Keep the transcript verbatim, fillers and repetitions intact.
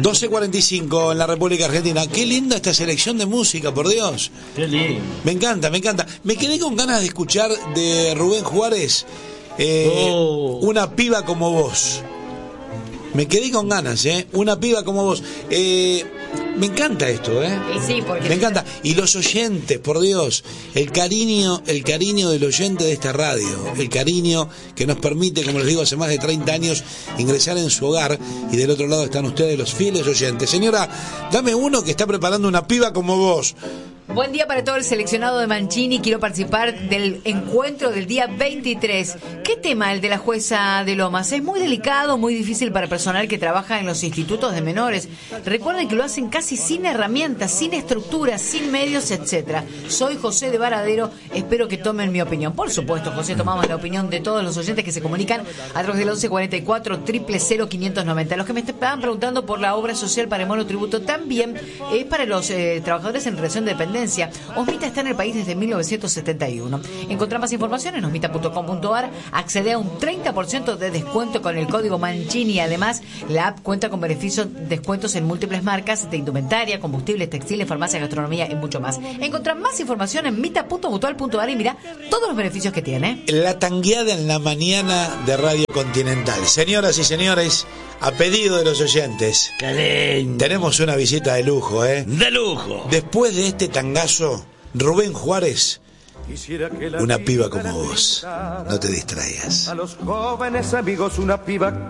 doce cuarenta y cinco en la República Argentina. Qué linda esta selección de música, por Dios. Qué lindo. Me encanta, me encanta. Me quedé con ganas de escuchar de Rubén Juárez, eh, Oh. Una piba como vos. Me quedé con ganas, ¿eh? Una piba como vos. Eh, me encanta esto, ¿eh? Y sí, porque Me encanta. Y los oyentes, por Dios, el cariño, el cariño del oyente de esta radio, el cariño que nos permite, como les digo, hace más de treinta años, ingresar en su hogar, y del otro lado están ustedes, los fieles oyentes. Señora, dame uno que está preparando una piba como vos. Buen día para todo el seleccionado de Mancini. Quiero participar del encuentro del día veintitrés. ¿Qué tema el de la jueza de Lomas? Es muy delicado, muy difícil para personal que trabaja en los institutos de menores. Recuerden que lo hacen casi sin herramientas, sin estructuras, sin medios, etcétera. Soy José de Varadero. Espero que tomen mi opinión. Por supuesto, José, tomamos la opinión de todos los oyentes que se comunican a través del once cuarenta y cuatro, cero cero cero, quinientos noventa. Los que me estaban preguntando por la obra social para el monotributo también es para los eh, trabajadores en relación de dependencia. Osmita está en el país desde mil novecientos setenta y uno. Encontrá más información en osmita punto com punto ar. Accede a un treinta por ciento de descuento con el código Mancini. Además, la app cuenta con beneficios, descuentos en múltiples marcas de indumentaria, combustibles, textiles, farmacia, gastronomía y mucho más. Encontrá más información en mita punto mutual punto ar y mirá todos los beneficios que tiene. La tangueada en la mañana de Radio Continental. Señoras y señores, a pedido de los oyentes, Qué lindo. tenemos una visita de lujo, ¿eh? De lujo. Después de este tangazo, Rubén Juárez, una piba como vos. No te distraigas. A los jóvenes amigos una piba